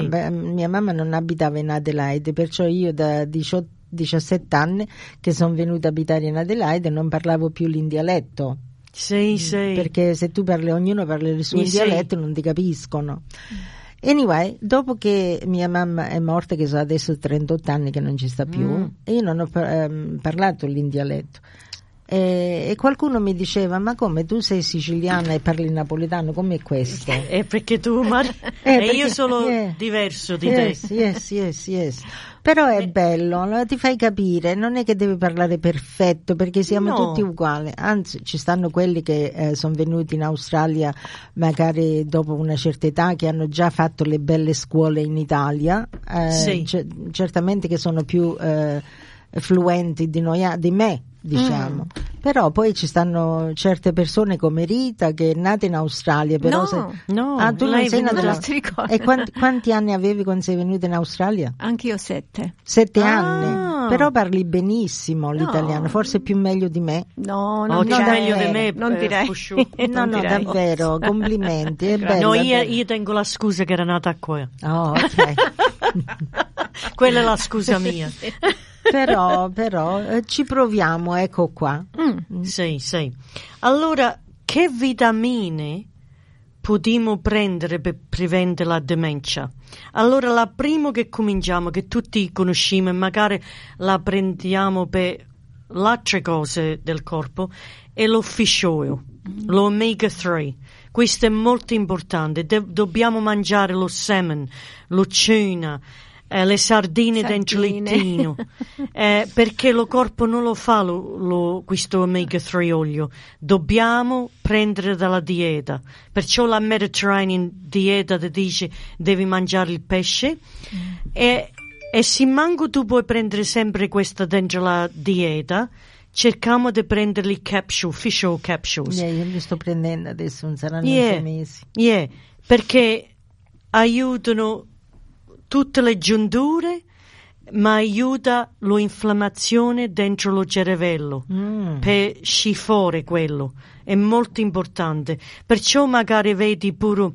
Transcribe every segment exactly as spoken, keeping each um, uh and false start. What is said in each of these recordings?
beh, mia mamma non abitava in Adelaide, perciò io da diciotto, diciassette anni che sono venuta a abitare in Adelaide non parlavo più l'indialetto. Sì, sì. Perché se tu parli, ognuno parla il suo sì, dialetto, sì. non ti capiscono. Anyway, dopo che mia mamma è morta, che sono adesso trentotto anni che non ci sta più, mm. io non ho ehm, parlato l'indialetto. E, e qualcuno mi diceva: ma come, tu sei siciliana e parli napoletano, com'è questo? È perché tu Mar- eh, e perché, io sono yeah, diverso di yes, te. Yes, yes, yes. Però è bello, no? Ti fai capire, non è che devi parlare perfetto, perché siamo no. tutti uguali, anzi ci stanno quelli che eh, sono venuti in Australia magari dopo una certa età, che hanno già fatto le belle scuole in Italia, eh, sì. c- certamente che sono più eh, fluenti di, noi, di me, diciamo. Mm. Però poi ci stanno certe persone come Rita, che è nata in Australia, però no, se... no, ah, tu non sei nata in Australia. E quanti, quanti anni avevi quando sei venuta in Australia? Anch'io sette. Sette ah. anni, però parli benissimo l'italiano, no. forse più meglio di me. No, oh, non c'è no, meglio di me, non eh, direi. no, non no, direi. davvero, complimenti. È bello, no, è io, bello. io tengo la scusa che era nata qua. Oh, ok. Quella è la scusa mia. Però, però eh, ci proviamo, ecco qua. Mm. Sì, sì. Allora, che vitamine possiamo prendere per prevenire la demenza? Allora, la prima che cominciamo, che tutti conosciamo e magari la prendiamo per le altre cose del corpo, è lo fish oil, mm. l'omega tre. Questo è molto importante. De- dobbiamo mangiare lo salmon, lo tuna, Eh, le sardine, sardine. dentro il lettino eh, perché lo corpo non lo fa lo, lo, questo omega tre olio, dobbiamo prendere dalla dieta, perciò la Mediterranean dieta ti dice devi mangiare il pesce mm. e, e se manco tu puoi prendere sempre questa dentro la dieta, cerchiamo di prendere le capsule, fish oil capsules. Yeah, io li sto prendendo adesso, non saranno yeah. sei mesi. Yeah, perché aiutano tutte le giunture, ma aiuta l'inflammazione dentro lo cervello mm. per scifare quello, è molto importante. Perciò magari vedi pure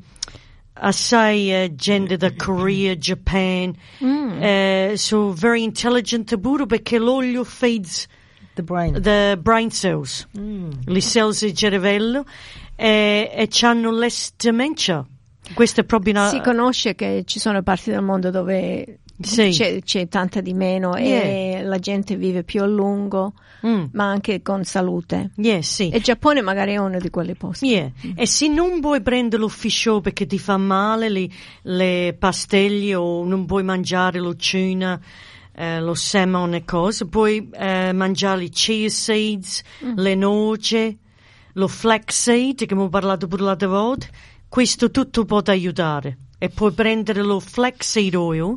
assai eh, gente da Corea, Japan, mm. eh, so very intelligent pure perché l'olio feeds the brain, the brain cells, mm. le cells del cervello eh, e hanno less dementia. Questo è proprio una... Si conosce che ci sono parti del mondo dove sì. c'è, c'è tanta di meno yeah. e la gente vive più a lungo, mm. ma anche con salute. Yeah, sì. E il Giappone magari è uno di quei posti. Yeah. Mm. E se non vuoi prendere lo fish oil perché ti fa male, le, le pastiglie, o non puoi mangiare lo tuna, eh, lo salmon e cose, puoi eh, mangiare i chia seeds, mm. le noci, lo flaxseed, che abbiamo parlato pure l'altra volta. Questo tutto può aiutare, e puoi prendere lo flaxseed oil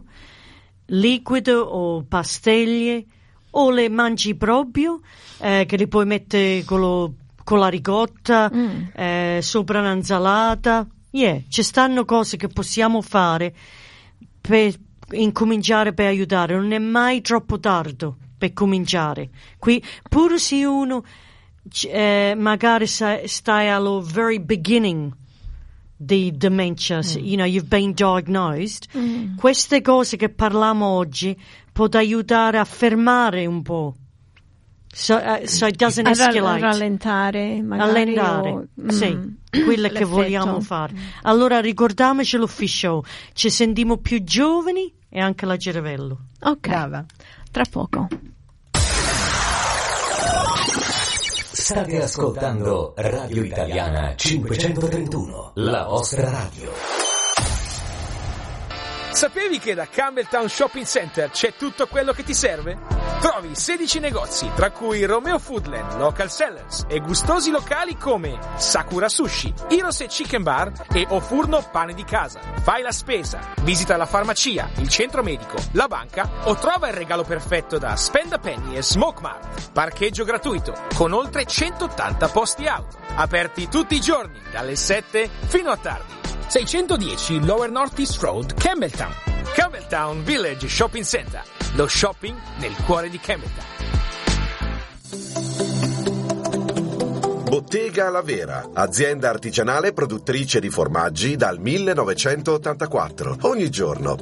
liquido o pastiglie, o le mangi proprio, eh, che li puoi mettere con, lo, con la ricotta, mm. eh, sopra un'insalata. Yeah, ci stanno cose che possiamo fare per incominciare, per aiutare. Non è mai troppo tardi per cominciare. Qui, pure se uno eh, magari stai allo very beginning di dementia, mm. you know, you've been diagnosed, mm. queste cose che parliamo oggi può aiutare a fermare un po', so, uh, so it doesn't escalate, a rallentare magari, allentare, o, sì, mm, quello che vogliamo fare. Allora ricordiamoci lo fish oil, ci sentiamo più giovani e anche la cervello. Ok, brava. Tra poco. State ascoltando Radio Italiana cinquecentotrentuno, la vostra radio. Sapevi che da Campbelltown Shopping Center c'è tutto quello che ti serve? Trovi sedici negozi, tra cui Romeo Foodland, Local Sellers e gustosi locali come Sakura Sushi, Hirose Chicken Bar e Ofurno Pane di Casa. Fai la spesa, visita la farmacia, il centro medico, la banca o trova il regalo perfetto da Spend a Penny e Smoke Mart. Parcheggio gratuito, con oltre centottanta posti auto. Aperti tutti i giorni, dalle sette fino a tardi. seicentodieci Lower North East Road, Campbelltown. Campbelltown Village Shopping Center. Lo shopping nel cuore di Campbelltown. Bottega La Vera, azienda artigianale produttrice di formaggi dal millenovecentottantaquattro. Ogni giorno